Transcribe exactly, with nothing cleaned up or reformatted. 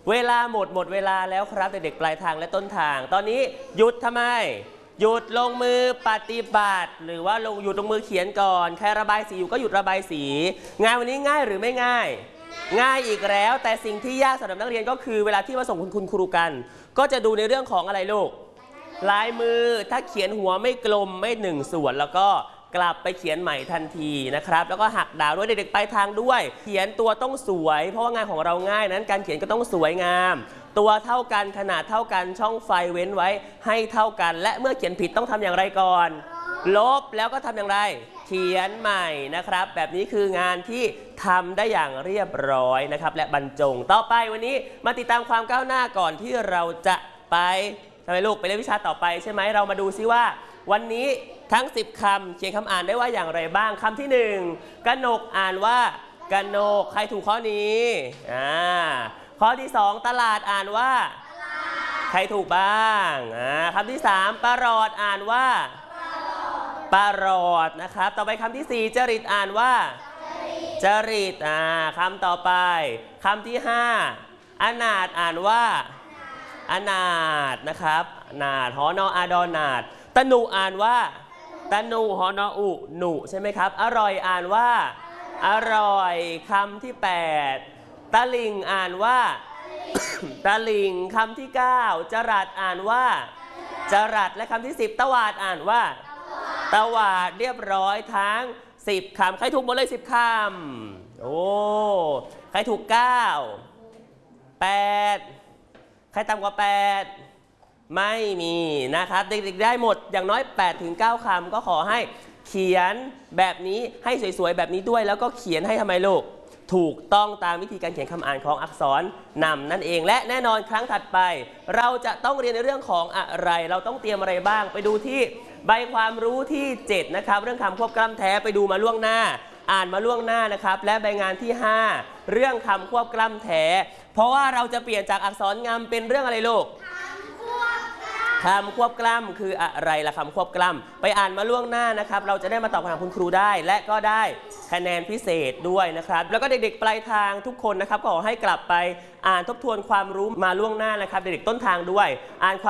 เวลาหมดหมดเวลาแล้วครับเด็กๆปลายทางและต้นทางตอนนี้หยุดทำไมหยุดลงมือปฏิบัติหรือว่าลงหยุดลงมือเขียนก่อนใครระบายสีอยู่ก็หยุดระบายสีงานวันนี้ง่ายหรือไม่ง่ายง่ายอีกแล้วแต่สิ่งที่ยากสำหรับนักเรียนก็คือเวลาที่มาส่งคุณคุณครูกันก็จะดูในเรื่องของอะไรลูกลายมือถ้าเขียนหัวไม่กลมไม่หนึ่งส่วนแล้วก็กลับไปเขียนใหม่ทันทีนะครับแล้วก็หักดาวด้วยเด็กๆปลายทางด้วยเขียนตัวต้องสวยเพราะว่างานของเราง่ายนั้นการเขียนก็ต้องสวยงามตัวเท่ากันขนาดเท่ากันช่องไฟเว้นไว้ให้เท่ากันและเมื่อเขียนผิดต้องทำอย่างไรก่อนลบแล้วก็ทำอย่างไรเขียนใหม่นะครับแบบนี้คืองานที่ทำได้อย่างเรียบร้อยนะครับและบรรจงต่อไปวันนี้มาติดตามความก้าวหน้าก่อนที่เราจะไปทำไมลูกไปเรียนวิชาต่อไปใช่ไหมเรามาดูซิว่าวันนี้ทั้งสิบคำเขียนคำอ่านได้ว่าอย่างไรบ้างคำที่หนึ่งกนกอ่านว่ากนกใครถูกข้อนี้อ่าข้อที่สองตลาดอ่านว่าใครถูกบ้างอ่าคำที่สามปรอดอ่านว่าปรอดนะครับต่อไปคำที่สี่จริตอ่านว่าจริตอ่าคำต่อไปคำที่ห้าอนาถอ่านว่าอนาถนะครับนาถหอนออาดอนาถตนุอ่านว่าตนุหอนออุหนุใช่ไหมครับอร่อยอ่านว่าอร่อยคำที่แปดตะลิงอ่านว่าตะลิงคำที่เก้าจรัสอ่านว่าจรัสและคำที่สิบตวาดอ่านว่าตวาดเรียบร้อยทั้งสิบคำใครถูกหมดเลยสิบคำโอ้ใครถูกเก้าแปดใครต่ำกว่าแปดไม่มีนะครับเด็กๆได้หมดอย่างน้อย แปดถึงเก้า คำก็ขอให้เขียนแบบนี้ให้สวยๆแบบนี้ด้วยแล้วก็เขียนให้ทำไมลูกถูกต้องตามวิธีการเขียนคำอ่านของอักษรนำนั่นเองและแน่นอนครั้งถัดไปเราจะต้องเรียนในเรื่องของอะไรเราต้องเตรียมอะไรบ้างไปดูที่ใบความรู้ที่เจ็ดนะครับเรื่องคำควบกล้ำแท้ไปดูมาล่วงหน้าอ่านมาล่วงหน้านะครับและใบงานที่ห้าเรื่องคำควบกล้ำแท้เพราะว่าเราจะเปลี่ยนจากอักษรงำเป็นเรื่องอะไรลูกคำควบกล้ำคืออะไรล่ะคำควบกล้ำไปอ่านมาล่วงหน้านะครับเราจะได้มาตอบคำถามคุณครูได้และก็ได้คะแนนพิเศษด้วยนะครับแล้วก็เด็กๆปลายทางทุกคนนะครับก็ขอให้กลับไปอ่านทบทวนความรู้มาล่วงหน้านะครับเด็กๆต้นทางด้วยอ่าน